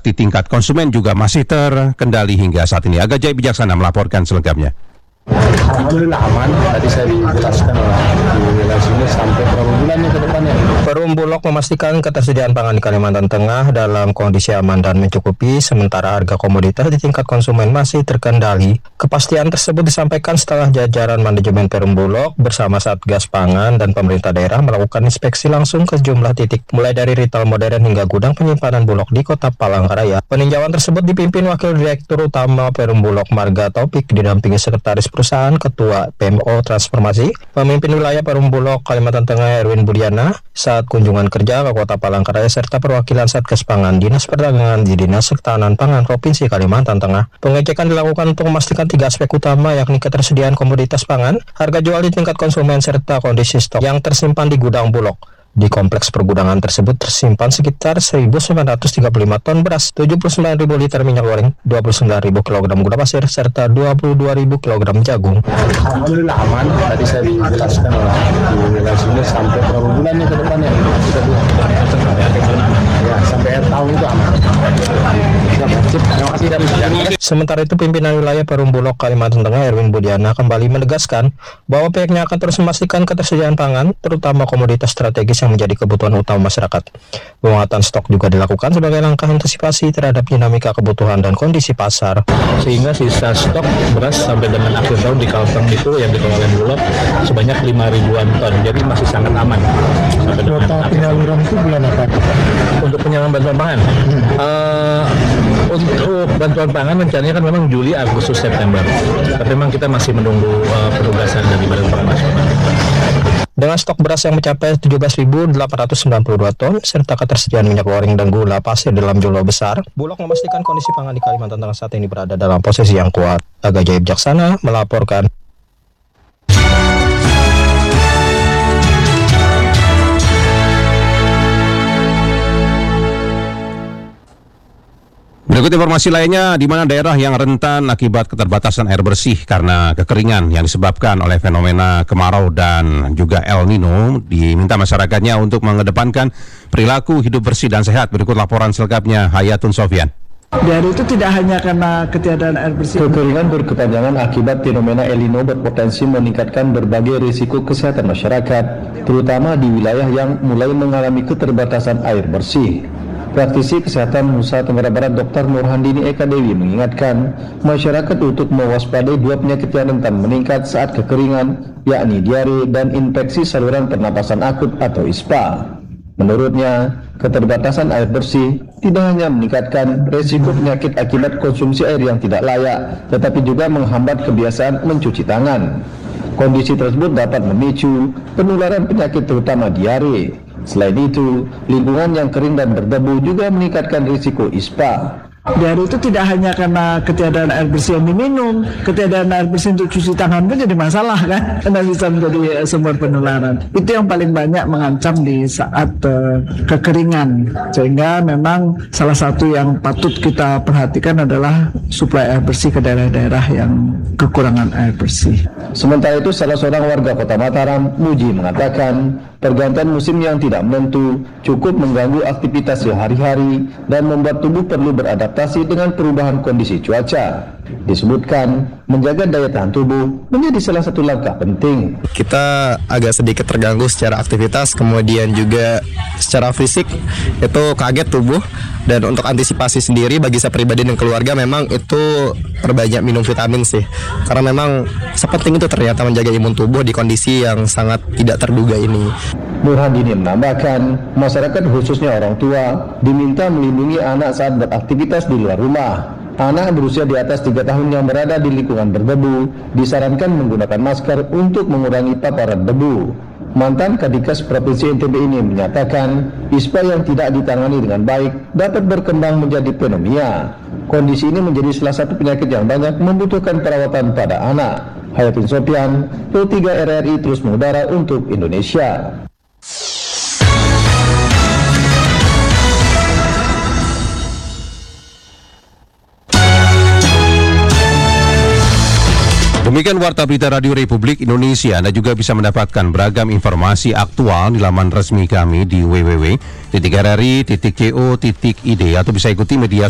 di tingkat konsumen juga masih terkendali hingga saat ini. Aga Jaya Bijaksana melaporkan selengkapnya. Alhamdulillah aman. Tadi saya dijelaskan di wilayah sini sampai berapa bulannya ke depannya. Perum Bulog memastikan ketersediaan pangan di Kalimantan Tengah dalam kondisi aman dan mencukupi, sementara harga komoditas di tingkat konsumen masih terkendali. Kepastian tersebut disampaikan setelah jajaran manajemen Perum Bulog bersama Satgas Pangan dan pemerintah daerah melakukan inspeksi langsung ke sejumlah titik, mulai dari retail modern hingga gudang penyimpanan Bulog di Kota Palangkaraya. Peninjauan tersebut dipimpin Wakil Direktur Utama Perum Bulog Marga Taufik didampingi Sekretaris Perusahaan, Ketua PMO Transformasi, Pemimpin Wilayah Perum Bulog Kalimantan Tengah Erwin Budiana saat kunjungan kerja ke Kota Palangkaraya serta perwakilan Satgas Pangan, Dinas Perdagangan di Dinas Ketahanan Pangan Provinsi Kalimantan Tengah. Pengecekan dilakukan untuk memastikan 3 aspek utama, yakni ketersediaan komoditas pangan, harga jual di tingkat konsumen, serta kondisi stok yang tersimpan di gudang Bulog. Di kompleks pergudangan tersebut tersimpan sekitar 1.935 ton beras, 79.000 liter minyak goreng, 29.000 kg gula pasir, serta 22.000 kg jagung. Alhamdulillah aman. Tadi saya dijelaskan di wilayah sini sampai berapa bulannya ke depannya. Ya, sampai tahun itu aman. Terima kasih. Sementara itu, pimpinan wilayah Perum Bulog Kalimantan Tengah Erwin Budiana kembali menegaskan bahwa pihaknya akan terus memastikan ketersediaan pangan, terutama komoditas strategis yang menjadi kebutuhan utama masyarakat. Penguatan stok juga dilakukan sebagai langkah antisipasi terhadap dinamika kebutuhan dan kondisi pasar. Sehingga sisa stok beras sampai dengan akhir tahun di Kalteng itu yang dikelola oleh Bulog sebanyak 5.000-an ton. Jadi masih sangat aman. Sampai dengan penyaluran itu bulan apa? Untuk penyaluran bantuan pangan. Untuk bantuan pangan rencananya kan memang Juli, Agustus, September. Tapi memang kita masih menunggu penugasan dari Badan Pangan Nasional. Dengan stok beras yang mencapai 17.892 ton, serta ketersediaan minyak goreng dan gula pasir dalam jumlah besar, Bulog memastikan kondisi pangan di Kalimantan Tengah saat ini berada dalam posisi yang kuat. Aga Jaya Bijaksana melaporkan. Berikut informasi lainnya, di mana daerah yang rentan akibat keterbatasan air bersih karena kekeringan yang disebabkan oleh fenomena kemarau dan juga El Nino, diminta masyarakatnya untuk mengedepankan perilaku hidup bersih dan sehat. Berikut laporan selengkapnya Hayatun Sofyan. Dan itu tidak hanya karena ketiadaan air bersih. Kekeringan berkepanjangan akibat fenomena El Nino berpotensi meningkatkan berbagai risiko kesehatan masyarakat, terutama di wilayah yang mulai mengalami keterbatasan air bersih. Praktisi Kesehatan Nusa Tenggara Barat Dr. Nurhandini Eka Dewi mengingatkan masyarakat untuk mewaspadai 2 penyakit yang rentan meningkat saat kekeringan, yakni diare dan infeksi saluran pernapasan akut atau ISPA. Menurutnya, keterbatasan air bersih tidak hanya meningkatkan resiko penyakit akibat konsumsi air yang tidak layak, tetapi juga menghambat kebiasaan mencuci tangan. Kondisi tersebut dapat memicu penularan penyakit terutama diare. Selain itu, lingkungan yang kering dan berdebu juga meningkatkan risiko ISPA. Diare itu tidak hanya karena ketiadaan air bersih yang diminum, ketiadaan air bersih untuk cuci tangan pun jadi masalah kan, karena bisa menjadi sumber penularan. Itu yang paling banyak mengancam di saat kekeringan, sehingga memang salah satu yang patut kita perhatikan adalah suplai air bersih ke daerah-daerah yang kekurangan air bersih. Sementara itu, salah seorang warga Kota Mataram, Muji, mengatakan pergantian musim yang tidak menentu cukup mengganggu aktivitas sehari-hari dan membuat tubuh perlu beradaptasi dengan perubahan kondisi cuaca. Disebutkan, menjaga daya tahan tubuh menjadi salah satu langkah penting. Kita agak sedikit terganggu secara aktivitas, kemudian juga secara fisik itu kaget tubuh. Dan untuk antisipasi sendiri bagi saya pribadi dan keluarga, memang itu perbanyak minum vitamin sih. Karena memang sepenting itu ternyata menjaga imun tubuh di kondisi yang sangat tidak terduga ini. Nurhandini menambahkan, masyarakat khususnya orang tua diminta melindungi anak saat beraktivitas di luar rumah. Anak berusia di atas 3 tahun yang berada di lingkungan berdebu disarankan menggunakan masker untuk mengurangi paparan debu. Mantan Kadikas Provinsi NTB ini menyatakan ISPA yang tidak ditangani dengan baik dapat berkembang menjadi pneumonia. Kondisi ini menjadi salah satu penyakit yang banyak membutuhkan perawatan pada anak. Hayatun Sofyan, Pro 3 RRI terus mengudara untuk Indonesia. Demikian Warta Berita Radio Republik Indonesia. Anda juga bisa mendapatkan beragam informasi aktual di laman resmi kami di www.rri.co.id atau bisa ikuti media